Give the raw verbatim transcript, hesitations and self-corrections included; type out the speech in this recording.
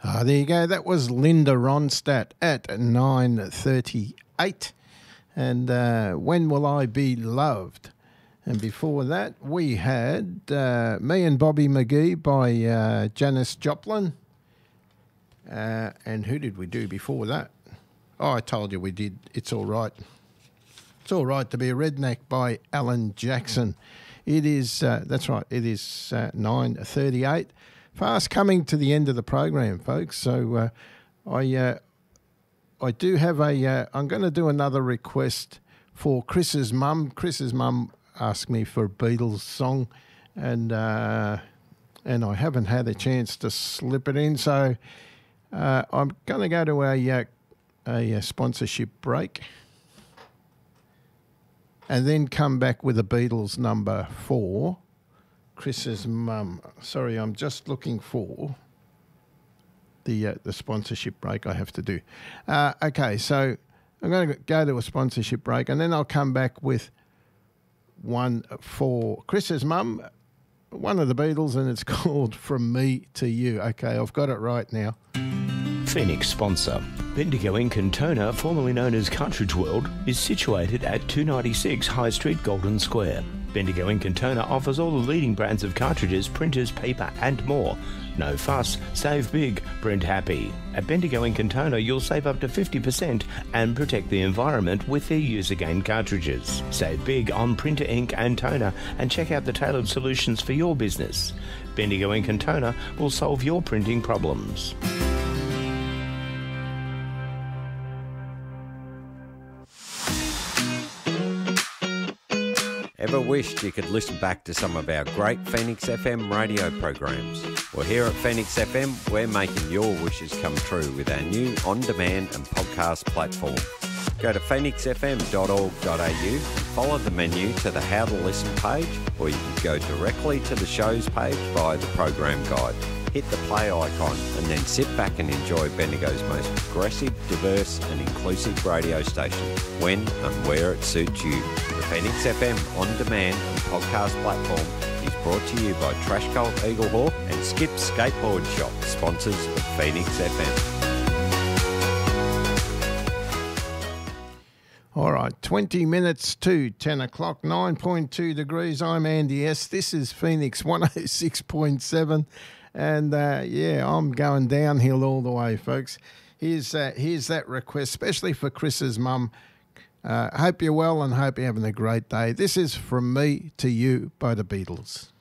Ah, there you go. That was Linda Ronstadt at nine thirty-eight. And uh, When Will I Be Loved? And before that, we had uh, Me and Bobby McGee by uh, Janis Joplin. Uh, and who did we do before that? Oh, I told you we did It's All Right. It's All Right to Be a Redneck by Alan Jackson. It is, uh, that's right, it is uh, nine thirty-eight. Fast coming to the end of the program, folks. So uh, I uh, I do have a, uh, I'm going to do another request for Chris's mum. Chris's mum asked me for a Beatles song, and uh, and I haven't had a chance to slip it in. So uh, I'm going to go to a, uh, a, a sponsorship break and then come back with a Beatles number four. Chris's mum. Sorry, I'm just looking for the uh, the sponsorship break I have to do. Uh, okay, so I'm going to go to a sponsorship break, and then I'll come back with one for Chris's mum, one of the Beatles, and it's called From Me to You. Okay, I've got it right now. Phoenix sponsor. Bendigo Ink and Toner, formerly known as Cartridge World, is situated at two ninety-six High Street, Golden Square. Bendigo Ink and Toner offers all the leading brands of cartridges, printers, paper and more. No fuss, save big, print happy. At Bendigo Ink and Toner you'll save up to fifty percent and protect the environment with their Use Again cartridges. Save big on printer ink and toner and check out the tailored solutions for your business. Bendigo Ink and Toner will solve your printing problems. Ever wished you could listen back to some of our great Phoenix F M radio programs? Well, here at Phoenix F M, we're making your wishes come true with our new on-demand and podcast platform. Go to phoenix f m dot org dot a u and follow the menu to the How to Listen page, or you can go directly to the shows page via the program guide. Hit the play icon and then sit back and enjoy Bendigo's most progressive, diverse and inclusive radio station when and where it suits you. The Phoenix F M on-demand and podcast platform is brought to you by Trash Cult Eaglehawk and Skip's Skateboard Shop, sponsors of Phoenix F M. All right, twenty minutes to ten o'clock, nine point two degrees. I'm Andy S. This is Phoenix one oh six point seven. And, uh, yeah, I'm going downhill all the way, folks. Here's, uh, here's that request, especially for Chris's mum. Uh, hope you're well and hope you're having a great day. This is From Me to You by the Beatles.